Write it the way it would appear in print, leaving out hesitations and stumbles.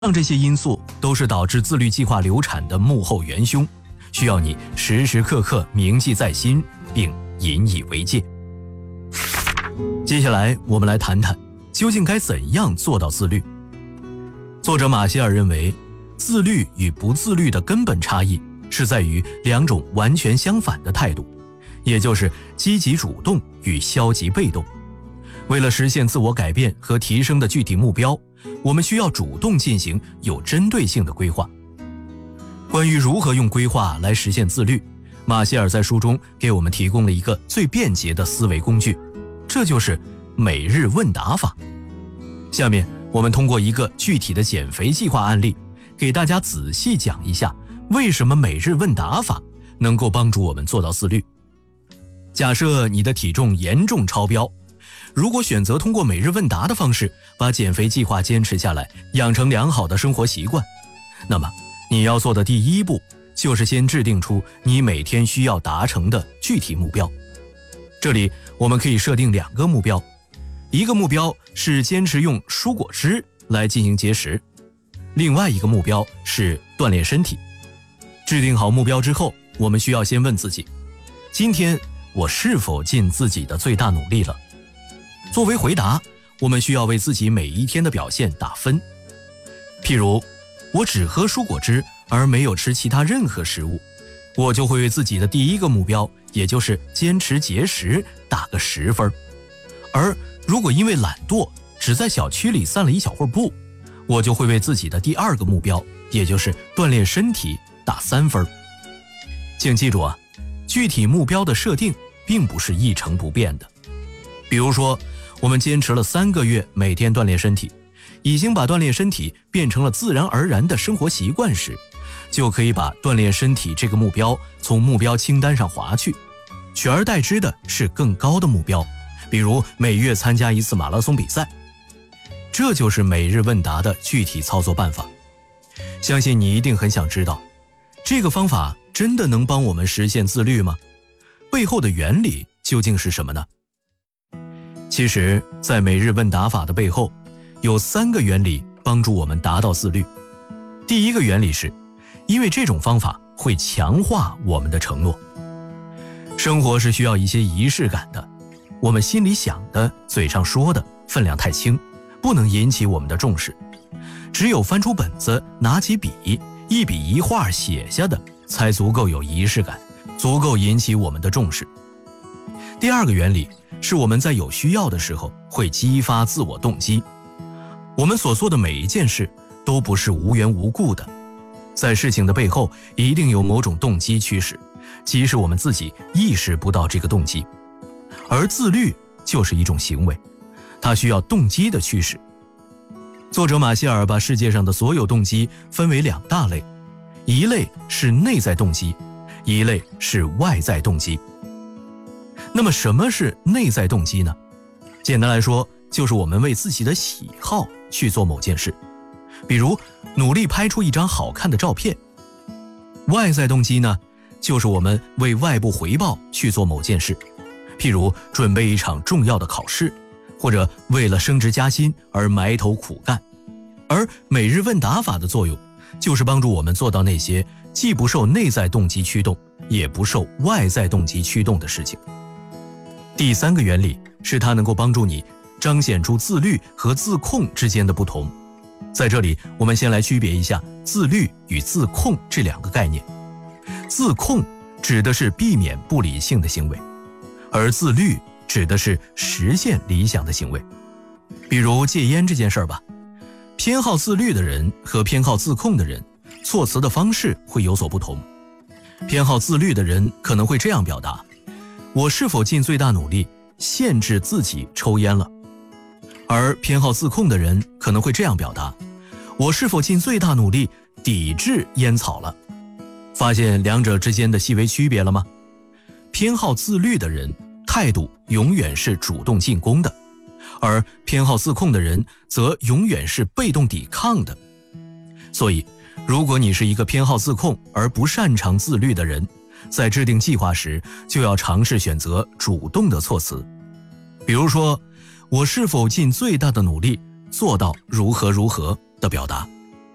上这些因素都是导致自律计划流产的幕后元凶，需要你时时刻刻铭记在心，并引以为戒。接下来我们来谈谈究竟该怎样做到自律。作者马歇尔认为，自律与不自律的根本差异是在于两种完全相反的态度，也就是积极主动与消极被动。为了实现自我改变和提升的具体目标，我们需要主动进行有针对性的规划。关于如何用规划来实现自律，马歇尔在书中给我们提供了一个最便捷的思维工具，这就是每日问答法。下面我们通过一个具体的减肥计划案例，给大家仔细讲一下为什么每日问答法能够帮助我们做到自律。假设你的体重严重超标，如果选择通过每日问答的方式把减肥计划坚持下来，养成良好的生活习惯，那么你要做的第一步就是先制定出你每天需要达成的具体目标。这里我们可以设定2个目标，一个目标是坚持用蔬果汁来进行节食，另外一个目标是锻炼身体。制定好目标之后，我们需要先问自己，今天我是否尽自己的最大努力了？作为回答，我们需要为自己每一天的表现打分。譬如，我只喝蔬果汁而没有吃其他任何食物，我就会为自己的第一个目标，也就是坚持节食，打个10分。而如果因为懒惰只在小区里散了一小会儿步，我就会为自己的第2个目标，也就是锻炼身体，打3分。请记住啊，具体目标的设定并不是一成不变的。比如说，我们坚持了3个月每天锻炼身体，已经把锻炼身体变成了自然而然的生活习惯时，就可以把锻炼身体这个目标从目标清单上划去，取而代之的是更高的目标，比如每月参加1次马拉松比赛。这就是每日问答的具体操作办法。相信你一定很想知道，这个方法真的能帮我们实现自律吗？背后的原理究竟是什么呢？其实，在每日问答法的背后，有3个原理帮助我们达到自律。第一个原理是，因为这种方法会强化我们的承诺。生活是需要一些仪式感的，我们心里想的、嘴上说的分量太轻，不能引起我们的重视。只有翻出本子，拿起笔，一笔一画写下的，才足够有仪式感，足够引起我们的重视。第2个原理是我们在有需要的时候会激发自我动机。我们所做的每一件事都不是无缘无故的，在事情的背后一定有某种动机驱使，即使我们自己意识不到这个动机。而自律就是一种行为，它需要动机的驱使。作者马歇尔把世界上的所有动机分为2大类，一类是内在动机，一类是外在动机。那么什么是内在动机呢？简单来说，就是我们为自己的喜好去做某件事，比如努力拍出一张好看的照片。外在动机呢，就是我们为外部回报去做某件事，譬如准备一场重要的考试，或者为了升职加薪而埋头苦干。而每日问答法的作用，就是帮助我们做到那些既不受内在动机驱动，也不受外在动机驱动的事情。第3个原理是它能够帮助你彰显出自律和自控之间的不同。在这里，我们先来区别一下自律与自控这2个概念。自控指的是避免不理性的行为，而自律指的是实现理想的行为。比如戒烟这件事儿吧，偏好自律的人和偏好自控的人，措辞的方式会有所不同。偏好自律的人可能会这样表达：我是否尽最大努力限制自己抽烟了？而偏好自控的人可能会这样表达：我是否尽最大努力抵制烟草了？发现2者之间的细微区别了吗？偏好自律的人态度永远是主动进攻的，而偏好自控的人则永远是被动抵抗的。所以，如果你是一个偏好自控而不擅长自律的人，在制定计划时就要尝试选择主动的措辞。比如说，我是否尽最大的努力做到如何如何的表达。